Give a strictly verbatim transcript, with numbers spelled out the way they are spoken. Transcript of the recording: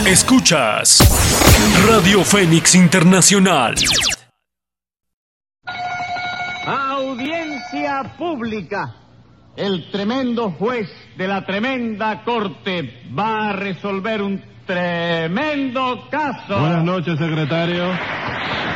Escuchas Radio Fénix Internacional. Audiencia pública. El tremendo juez de la tremenda corte va a resolver un tremendo caso. Buenas noches, secretario.